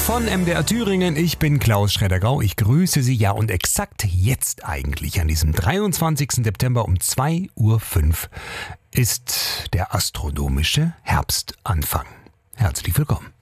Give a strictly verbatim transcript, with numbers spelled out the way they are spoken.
von M D R Thüringen. Ich bin Klaus Schredder-Grau. Ich grüße Sie. Ja, und exakt jetzt eigentlich, an diesem dreiundzwanzigsten September um zwei Uhr fünf, ist der astronomische Herbstanfang. Herzlich willkommen.